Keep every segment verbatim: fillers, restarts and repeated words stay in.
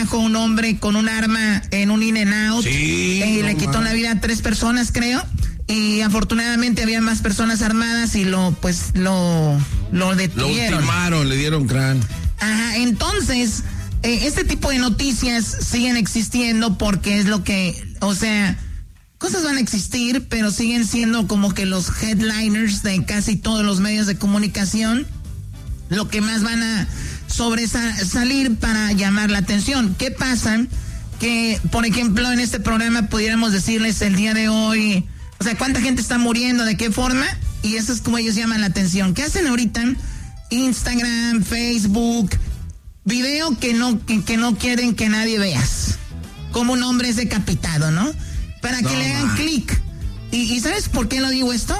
Trabajo, un hombre con un arma en un In-N-Out. Sí, eh, no le quitó man. la vida a tres personas, creo. Y afortunadamente había más personas armadas y lo, pues, lo, lo Lo detuvieron. ultimaron, le dieron crán. Ajá, entonces, eh, este tipo de noticias siguen existiendo porque es lo que, o sea, cosas van a existir, pero siguen siendo como que los headliners de casi todos los medios de comunicación, lo que más van a sobresalir para llamar la atención. ¿Qué pasa? Que, por ejemplo, en este programa pudiéramos decirles el día de hoy, o sea, cuánta gente está muriendo, de qué forma, y eso es como ellos llaman la atención. ¿Qué hacen ahorita? Instagram, Facebook, video que no, que, que no quieren que nadie veas. Como un hombre es decapitado, ¿no? Para que No, le hagan man. clic. ¿Y, ¿Y sabes por qué lo digo esto?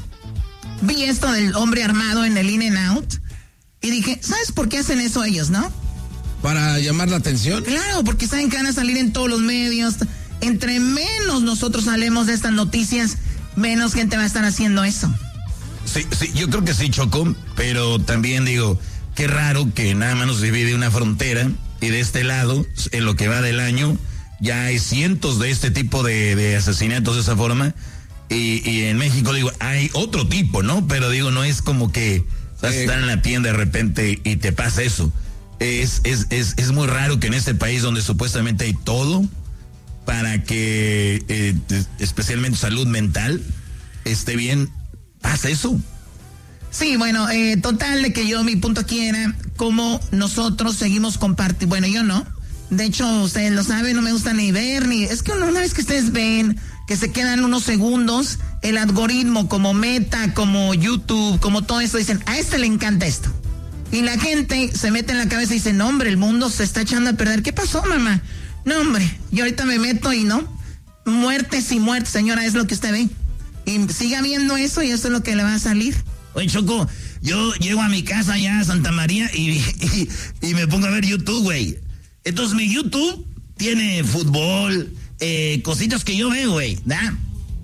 Vi esto del hombre armado en el In-N-Out y dije, ¿sabes por qué hacen eso ellos, no? Para llamar la atención. Claro, porque saben que van a salir en todos los medios. Entre menos nosotros salemos de estas noticias, menos gente va a estar haciendo eso. Sí, sí, yo creo que sí, Choco, pero también digo, qué raro que nada más nos divide una frontera y de este lado, en lo que va del año, ya hay cientos de este tipo de, de asesinatos de esa forma. Y, y en México, digo, hay otro tipo, ¿no? Pero digo, no es como que vas a estar en la tienda de repente y te pasa eso. Es, es, es, es muy raro que en este país donde supuestamente hay todo para que, eh, especialmente salud mental, esté bien, pasa eso. Sí, bueno, eh, total de que yo, mi punto aquí era cómo nosotros seguimos compartiendo. Bueno, yo no. De hecho, ustedes lo saben, no me gusta ni ver, ni... Es que una vez que ustedes ven que se quedan unos segundos, el algoritmo como Meta, como YouTube, como todo esto, dicen, a este le encanta esto. Y la gente se mete en la cabeza y dice, no, hombre, el mundo se está echando a perder. ¿Qué pasó, mamá? No, hombre, yo ahorita me meto y no. Muertes y muertes, señora, es lo que usted ve. Y siga viendo eso y eso es lo que le va a salir. Oye, Choco, yo llego a mi casa allá a Santa María y, y, y me pongo a ver YouTube, güey. Entonces mi YouTube tiene fútbol, eh, cositas que yo veo, güey, ¿da?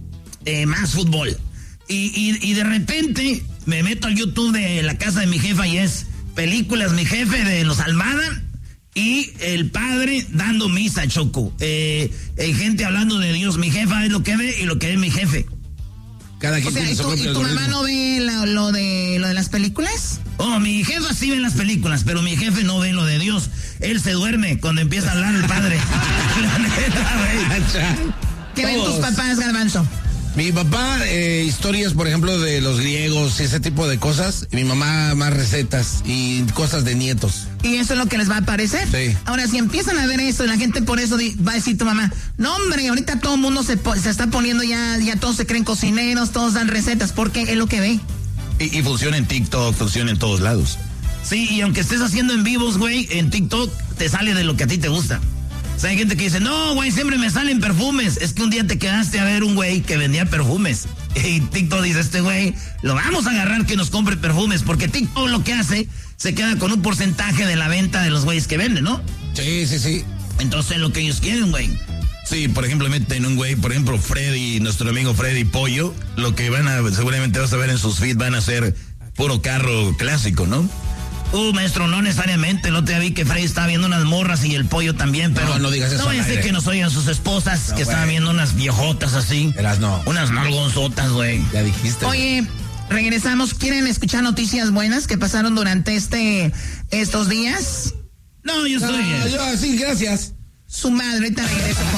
Eh, más fútbol. Y, y, y de repente me meto al YouTube de la casa de mi jefa y es películas, mi jefe de los Almada y el padre dando misa, Choco. Eh, eh, gente hablando de Dios, mi jefa es lo que ve y lo que ve mi jefe. Cada quien O sea, tiene ¿y su tu, propio y tu mamá algoritmo. no ve la- lo, de, lo de las películas? Oh, mi jefa sí ve las películas, pero mi jefe no ve lo de Dios. Él se duerme cuando empieza a hablar el padre. La neta, güey. ¿Qué ven tus Todos. papás, Garbanzo? Mi papá, eh, historias, por ejemplo, de los griegos y ese tipo de cosas. Y mi mamá, más recetas y cosas de nietos. Y eso es lo que les va a aparecer. Sí. Ahora, si empiezan a ver eso, la gente por eso di- va a decir tu mamá, no, hombre, ahorita todo el mundo se, po- se está poniendo ya, ya todos se creen cocineros, todos dan recetas, porque es lo que ve. Y, y funciona en TikTok, funciona en todos lados. Sí, y aunque estés haciendo en vivos, güey, en TikTok te sale de lo que a ti te gusta. O sea, hay gente que dice, no, güey, siempre me salen perfumes. Es que un día te quedaste a ver un güey que vendía perfumes. Y TikTok dice, este güey, lo vamos a agarrar que nos compre perfumes. Porque TikTok lo que hace, se queda con un porcentaje de la venta de los güeyes que venden, ¿no? Sí, sí, sí. Entonces es lo que ellos quieren, güey. Sí, por ejemplo, meten un güey, por ejemplo, Freddy, nuestro amigo Freddy Pollo, lo que van a, seguramente vas a ver en sus feeds, van a ser puro carro clásico, ¿no? Uh, maestro, no necesariamente. El otro día vi que Freddy estaba viendo unas morras y el Pollo también, pero... No, no digas eso No vaya a al ser aire. que nos oigan sus esposas, No, que estaban güey. viendo unas viejotas así. Eras no. Unas nalgonzotas, güey. Ya dijiste. Oye, regresamos, ¿quieren escuchar noticias buenas que pasaron durante este, estos días? No, yo No, estoy... yo, sí, gracias. Su madre, ahorita regreso con